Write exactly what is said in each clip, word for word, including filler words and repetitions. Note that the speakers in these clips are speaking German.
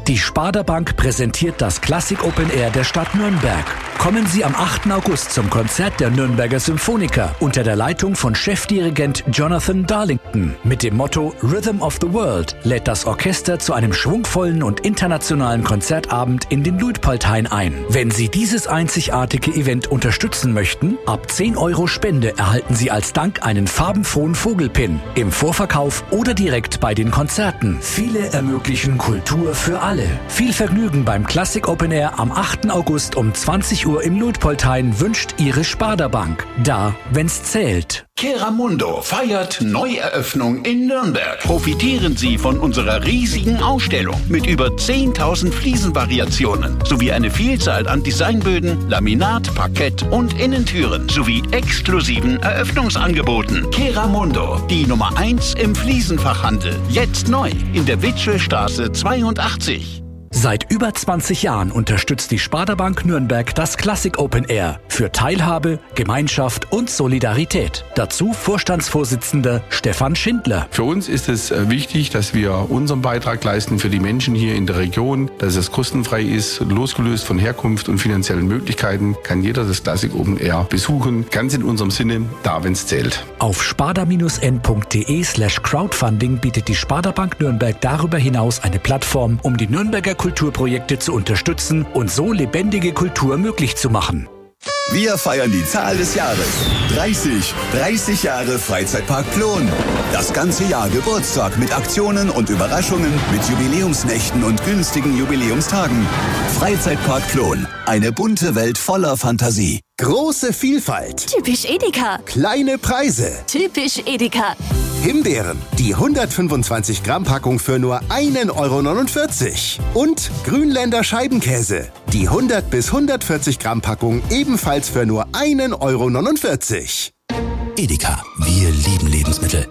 Die Sparda Bank präsentiert das Classic Open Air der Stadt Nürnberg. Kommen Sie am achten August zum Konzert der Nürnberger Symphoniker unter der Leitung von Chefdirigent Jonathan Darlington. Mit dem Motto Rhythm of the World lädt das Orchester zu einem schwungvollen und internationalen Konzertabend in den Luitpoldhain ein. Wenn Sie dieses einzigartige Event unterstützen möchten, ab zehn Euro Spende erhalten Sie als Dank einen farbenfrohen Vogelpin im Vorverkauf oder direkt bei den Konzerten. Viele ermöglichen Kultur für alle. Viel Vergnügen beim Classic Open Air am achten August um zwanzig Uhr im Luitpoldhain wünscht Ihre Sparda Bank. Da, wenn's zählt. Keramundo feiert Neueröffnung in Nürnberg. Profitieren Sie von unserer riesigen Ausstellung mit über zehntausend Fliesenvariationen sowie eine Vielzahl an Designböden, Laminat, Parkett und Innentüren sowie exklusiven Eröffnungsangeboten. Keramundo, die Nummer eins im Fliesenfachhandel. Jetzt neu in der Witschelstraße zweiundachtzig. Seit über zwanzig Jahren unterstützt die Sparda Bank Nürnberg das Classic Open Air für Teilhabe, Gemeinschaft und Solidarität. Dazu Vorstandsvorsitzender Stefan Schindler. Für uns ist es wichtig, dass wir unseren Beitrag leisten für die Menschen hier in der Region, dass es kostenfrei ist, losgelöst von Herkunft und finanziellen Möglichkeiten, kann jeder das Classic Open Air besuchen. Ganz in unserem Sinne, da wenn's zählt. Auf sparda-n.de slash crowdfunding bietet die Sparda Bank Nürnberg darüber hinaus eine Plattform, um die Nürnberger Kulturprojekte zu unterstützen und so lebendige Kultur möglich zu machen. Wir feiern die Zahl des Jahres. dreißig. dreißig Jahre Freizeitpark Plon. Das ganze Jahr Geburtstag mit Aktionen und Überraschungen, mit Jubiläumsnächten und günstigen Jubiläumstagen. Freizeitpark Plon. Eine bunte Welt voller Fantasie. Große Vielfalt. Typisch Edeka. Kleine Preise. Typisch Edeka. Himbeeren, die hundertfünfundzwanzig Gramm Packung für nur ein Euro neunundvierzig. Und Grünländer Scheibenkäse, die hundert bis hundertvierzig Gramm Packung ebenfalls für nur ein Euro neunundvierzig. Edeka, wir lieben Lebensmittel.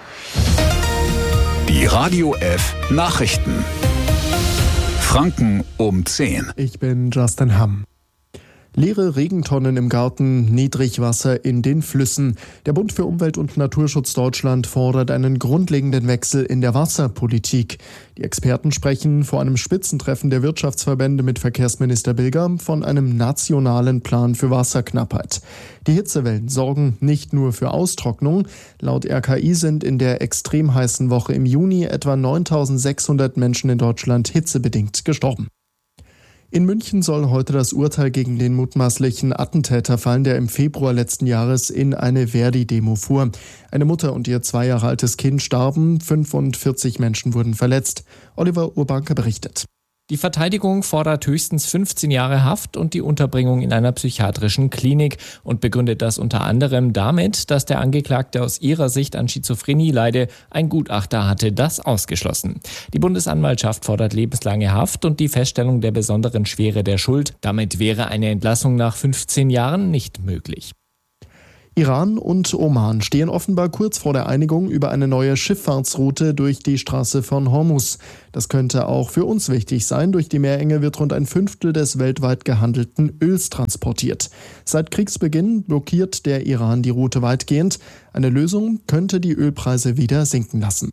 Die Radio F Nachrichten. Franken um zehn. Ich bin Justin Hamm. Leere Regentonnen im Garten, Niedrigwasser in den Flüssen. Der Bund für Umwelt und Naturschutz Deutschland fordert einen grundlegenden Wechsel in der Wasserpolitik. Die Experten sprechen vor einem Spitzentreffen der Wirtschaftsverbände mit Verkehrsminister Bilger von einem nationalen Plan für Wasserknappheit. Die Hitzewellen sorgen nicht nur für Austrocknung. Laut R K I sind in der extrem heißen Woche im Juni etwa neuntausendsechshundert Menschen in Deutschland hitzebedingt gestorben. In München soll heute das Urteil gegen den mutmaßlichen Attentäter fallen, der im Februar letzten Jahres in eine Verdi-Demo fuhr. Eine Mutter und ihr zwei Jahre altes Kind starben, fünfundvierzig Menschen wurden verletzt. Oliver Urbanke berichtet. Die Verteidigung fordert höchstens fünfzehn Jahre Haft und die Unterbringung in einer psychiatrischen Klinik und begründet das unter anderem damit, dass der Angeklagte aus ihrer Sicht an Schizophrenie leide. Ein Gutachter hatte das ausgeschlossen. Die Bundesanwaltschaft fordert lebenslange Haft und die Feststellung der besonderen Schwere der Schuld. Damit wäre eine Entlassung nach fünfzehn Jahren nicht möglich. Iran und Oman stehen offenbar kurz vor der Einigung über eine neue Schifffahrtsroute durch die Straße von Hormuz. Das könnte auch für uns wichtig sein. Durch die Meerenge wird rund ein Fünftel des weltweit gehandelten Öls transportiert. Seit Kriegsbeginn blockiert der Iran die Route weitgehend. Eine Lösung könnte die Ölpreise wieder sinken lassen.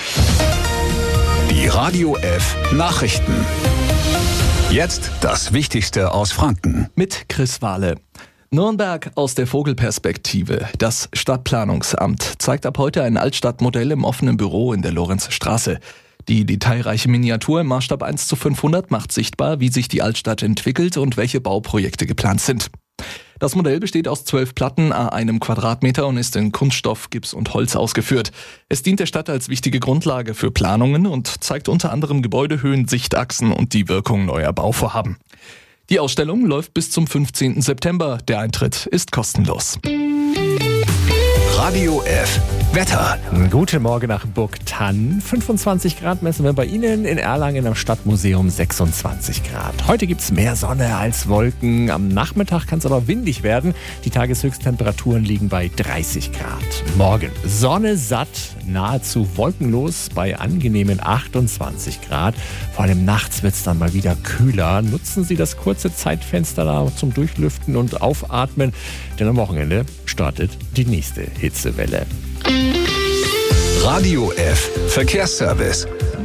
Die Radio F Nachrichten. Jetzt das Wichtigste aus Franken. Mit Chris Wahle. Nürnberg aus der Vogelperspektive. Das Stadtplanungsamt zeigt ab heute ein Altstadtmodell im offenen Büro in der Lorenzstraße. Die detailreiche Miniatur im Maßstab eins zu fünfhundert macht sichtbar, wie sich die Altstadt entwickelt und welche Bauprojekte geplant sind. Das Modell besteht aus zwölf Platten à einem Quadratmeter und ist in Kunststoff, Gips und Holz ausgeführt. Es dient der Stadt als wichtige Grundlage für Planungen und zeigt unter anderem Gebäudehöhen, Sichtachsen und die Wirkung neuer Bauvorhaben. Die Ausstellung läuft bis zum fünfzehnten September. Der Eintritt ist kostenlos. Radio F Wetter. Guten Morgen nach Burgthann. fünfundzwanzig Grad messen wir bei Ihnen. In Erlangen am Stadtmuseum sechsundzwanzig Grad. Heute gibt es mehr Sonne als Wolken. Am Nachmittag kann es aber windig werden. Die Tageshöchsttemperaturen liegen bei dreißig Grad. Morgen Sonne satt, nahezu wolkenlos bei angenehmen achtundzwanzig Grad. Vor allem nachts wird es dann mal wieder kühler. Nutzen Sie das kurze Zeitfenster da zum Durchlüften und Aufatmen, denn am Wochenende startet die nächste Hitzewelle. Radio F Verkehrsservice.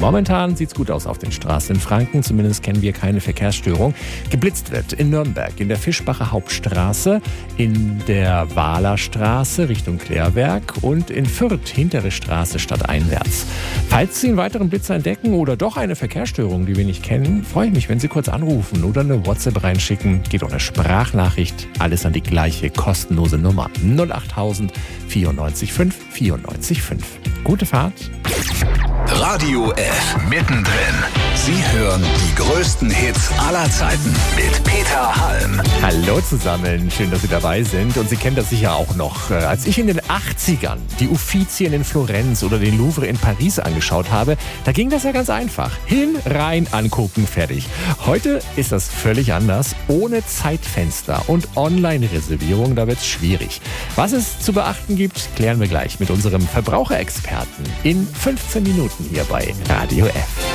Momentan sieht's gut aus auf den Straßen in Franken, zumindest kennen wir keine Verkehrsstörung. Geblitzt wird in Nürnberg, in der Fischbacher Hauptstraße, in der Wahler Straße Richtung Klärwerk und in Fürth, hintere Straße stadteinwärts. Falls Sie einen weiteren Blitzer entdecken oder doch eine Verkehrsstörung, die wir nicht kennen, freue ich mich, wenn Sie kurz anrufen oder eine WhatsApp reinschicken. Geht auch eine Sprachnachricht, alles an die gleiche kostenlose Nummer null achttausend vierundneunzig fünf vierundneunzig fünf. Gute Fahrt. Radio F. Mittendrin. Sie hören die größten Hits aller Zeiten mit Peter Halm. Hallo zusammen, schön, dass Sie dabei sind. Und Sie kennen das sicher auch noch. Als ich in den achtzigern die Uffizien in Florenz oder den Louvre in Paris angeschaut habe, da ging das ja ganz einfach. Hin, rein, angucken, fertig. Heute ist das völlig anders. Ohne Zeitfenster und Online-Reservierung, da wird es schwierig. Was es zu beachten gibt, klären wir gleich mit unserem Verbraucherexperten in fünfzehn Minuten hier bei Radio F.